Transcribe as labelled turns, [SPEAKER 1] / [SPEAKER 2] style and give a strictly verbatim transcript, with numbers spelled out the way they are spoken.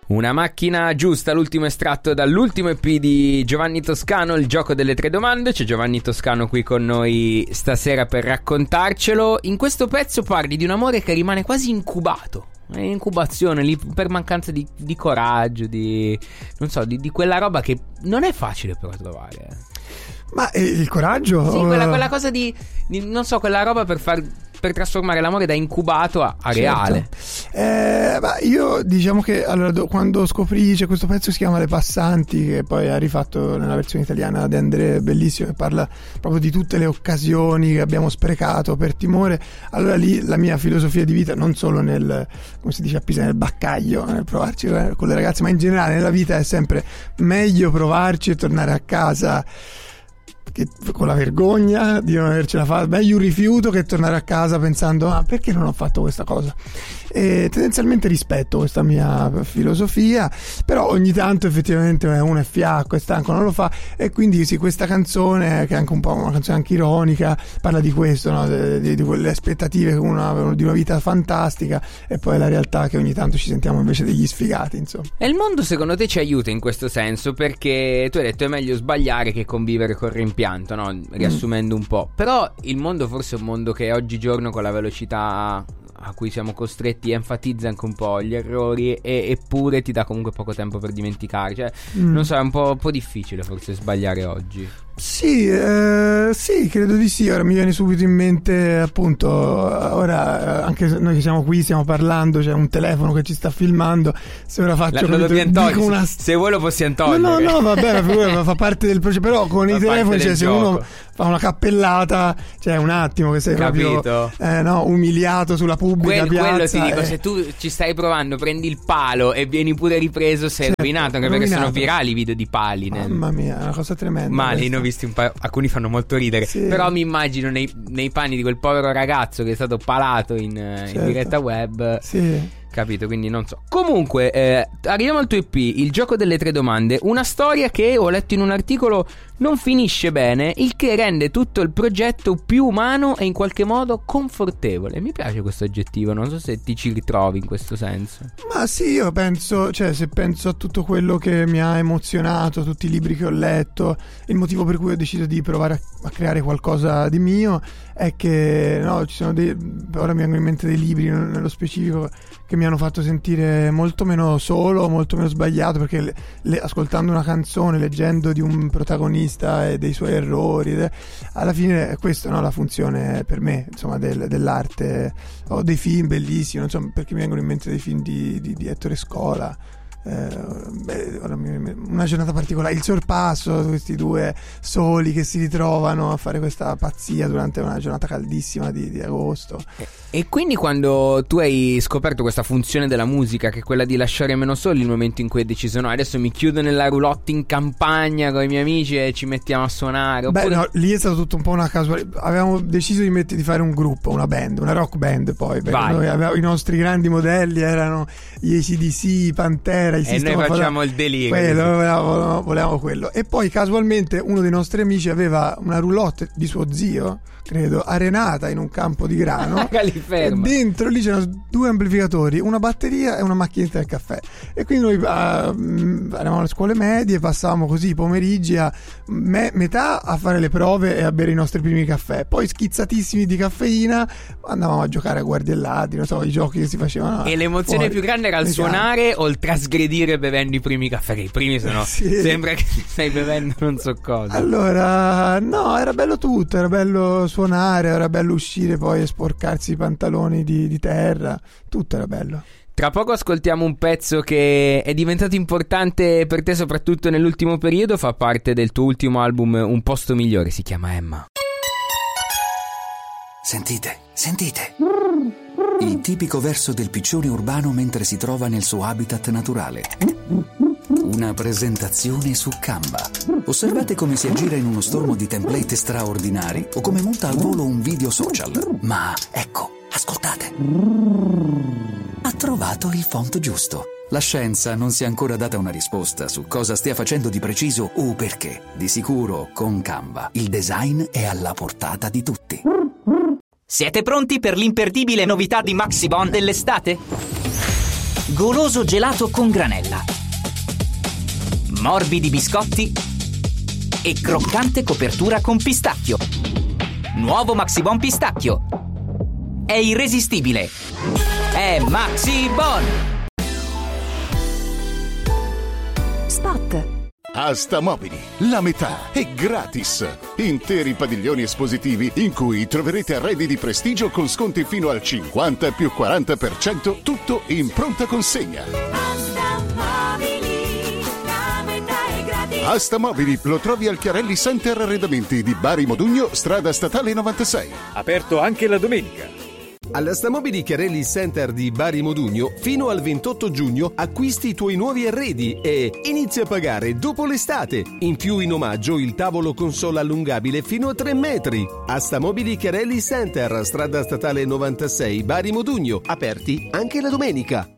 [SPEAKER 1] Una macchina giusta, l'ultimo estratto dall'ultimo E P di Giovanni Toscano, Il gioco delle tre domande. C'è Giovanni Toscano qui con noi stasera per raccontarcelo. In questo pezzo parli di un amore che rimane quasi incubato, è in incubazione lì per mancanza di, di coraggio, di non so, di, di quella roba che non è facile però trovare.
[SPEAKER 2] Ma eh, il coraggio?
[SPEAKER 1] Sì, quella, quella cosa di, di non so, quella roba per far per trasformare l'amore da incubato a, a reale.
[SPEAKER 2] Certo. Eh, ma io diciamo che allora, do, quando scoprì c'è questo pezzo che si chiama Le Passanti, che poi ha rifatto nella versione italiana di André, bellissimo, che parla proprio di tutte le occasioni che abbiamo sprecato per timore. Allora lì la mia filosofia di vita, non solo nel, come si dice a Pisa, nel baccaglio, nel provarci con le ragazze, ma in generale nella vita, è sempre meglio provarci e tornare a casa che, con la vergogna di non avercela fatta. Meglio un rifiuto che tornare a casa pensando ah, perché non ho fatto questa cosa. E tendenzialmente rispetto questa mia filosofia, però ogni tanto effettivamente uno è fiacco, è stanco, non lo fa, e quindi sì, questa canzone, che è anche un po' una canzone anche ironica, parla di questo, no? di, di, di quelle aspettative che uno ha di una vita fantastica e poi la realtà che ogni tanto ci sentiamo invece degli sfigati, insomma.
[SPEAKER 1] E il mondo secondo te ci aiuta in questo senso? Perché tu hai detto è meglio sbagliare che convivere col rimpianto, no? Riassumendo mm. un po'. Però il mondo forse è un mondo che oggigiorno, con la velocità a cui siamo costretti, enfatizza anche un po' gli errori, e, eppure ti dà comunque poco tempo per dimenticare. Cioè mm. non so, è un po', un po' difficile forse sbagliare oggi.
[SPEAKER 2] Sì, eh, sì, credo di sì. Ora mi viene subito in mente, appunto, ora anche noi che siamo qui, stiamo parlando, c'è un telefono che ci sta filmando. Se ora faccio
[SPEAKER 1] la,
[SPEAKER 2] capito, dico una...
[SPEAKER 1] se vuoi lo possiamo togliere.
[SPEAKER 2] No, no, no, va bene, fa parte del processo. Però con fa i telefoni, cioè, se uno fa una cappellata, cioè un attimo che sei
[SPEAKER 1] Capito.
[SPEAKER 2] proprio eh, no, umiliato sulla pubblica
[SPEAKER 1] Quel,
[SPEAKER 2] piazza.
[SPEAKER 1] Quello ti dico,
[SPEAKER 2] eh.
[SPEAKER 1] se tu ci stai provando, prendi il palo e vieni pure ripreso, sei
[SPEAKER 2] certo,
[SPEAKER 1] rovinato, anche
[SPEAKER 2] rovinato.
[SPEAKER 1] perché sono virali i video di pali.
[SPEAKER 2] Mamma
[SPEAKER 1] nel...
[SPEAKER 2] mia, è una cosa tremenda.
[SPEAKER 1] Male, ne ho visti un paio, alcuni fanno molto ridere, sì. Però mi immagino nei, nei panni di quel povero ragazzo che è stato palato in, certo. in diretta web.
[SPEAKER 2] Sì.
[SPEAKER 1] Capito, quindi non so. Comunque, eh, arriviamo al tuo E P, Il gioco delle tre domande. Una storia che, ho letto in un articolo, non finisce bene, il che rende tutto il progetto più umano e in qualche modo confortevole. Mi piace questo aggettivo, non so se ti ci ritrovi in questo senso.
[SPEAKER 2] Ma sì, io penso, cioè se penso a tutto quello che mi ha emozionato, tutti i libri che ho letto, il motivo per cui ho deciso di provare a, a creare qualcosa di mio è che, no, ci sono dei, ora mi vengono in mente dei libri nello specifico che mi hanno fatto sentire molto meno solo, molto meno sbagliato, perché le, le, ascoltando una canzone, leggendo di un protagonista e dei suoi errori, de, alla fine è questa, no, la funzione per me, insomma, del, dell'arte. Ho dei film bellissimi, non so perché mi vengono in mente dei film di, di, di Ettore Scola. Eh, beh, una giornata particolare, Il sorpasso, questi due soli che si ritrovano a fare questa pazzia durante una giornata caldissima di, di agosto.
[SPEAKER 1] E, e quindi quando tu hai scoperto questa funzione della musica, che è quella di lasciare meno soli, il momento in cui hai deciso no, adesso mi chiudo nella roulotte in campagna con i miei amici e ci mettiamo a suonare, oppure...
[SPEAKER 2] Beh no, lì è stato tutto un po' una casualità. Avevamo deciso di, mettere, di fare un gruppo, una band, una rock band, poi noi avevamo, i nostri grandi modelli erano gli A C D C, Pantera,
[SPEAKER 1] e noi facciamo il delirio,
[SPEAKER 2] quello, volevamo, volevamo quello. E poi casualmente uno dei nostri amici aveva una roulotte di suo zio, credo, arenata in un campo di grano e dentro lì c'erano due amplificatori, una batteria e una macchinetta del caffè. E quindi noi uh, eravamo alle scuole medie, passavamo così i pomeriggi a me, metà a fare le prove e a bere i nostri primi caffè, poi schizzatissimi di caffeina andavamo a giocare a guardellati, non so, i giochi che si facevano.
[SPEAKER 1] E l'emozione fuori. Più grande era il suonare o il trasgredire bevendo i primi caffè, che i primi sono sì. Sembra che stai bevendo non so cosa.
[SPEAKER 2] Allora no, era bello tutto, era bello suonare, era bello uscire poi e sporcarsi i pantaloni di, di terra, tutto era bello.
[SPEAKER 1] Tra poco ascoltiamo un pezzo che è diventato importante per te soprattutto nell'ultimo periodo, fa parte del tuo ultimo album Un posto migliore, si chiama Emma.
[SPEAKER 3] Sentite, sentite. Il tipico verso del piccione urbano mentre si trova nel suo habitat naturale. Una presentazione su Canva. Osservate come si aggira in uno stormo di template straordinari o come monta al volo un video social. Ma ecco, ascoltate. Ha trovato il font giusto. La scienza non si è ancora data una risposta su cosa stia facendo di preciso o perché. Di sicuro, con Canva, il design è alla portata di tutti.
[SPEAKER 4] Siete pronti per l'imperdibile novità di Maxi Bond dell'estate? goloso gelato con granella, morbidi biscotti e croccante copertura con pistacchio. Nuovo Maxibon Pistacchio. È irresistibile. È Maxibon.
[SPEAKER 5] Spot.
[SPEAKER 6] Asta Mobili, la metà è gratis. Interi padiglioni espositivi in cui troverete arredi di prestigio con sconti fino al cinquanta più quaranta per cento, tutto in pronta consegna.
[SPEAKER 5] Asta Mobili, la metà è gratis.
[SPEAKER 6] Asta Mobili lo trovi al Chiarelli Center Arredamenti di Bari Modugno, strada statale novantasei.
[SPEAKER 7] Aperto anche la domenica.
[SPEAKER 8] All'Asta Mobili Chiarelli Center di Bari Modugno, fino al ventotto giugno acquisti i tuoi nuovi arredi e inizia a pagare dopo l'estate. In più, in omaggio, il tavolo console allungabile fino a tre metri. Asta Mobili Chiarelli Center, strada statale novantasei, Bari Modugno, aperti anche la domenica.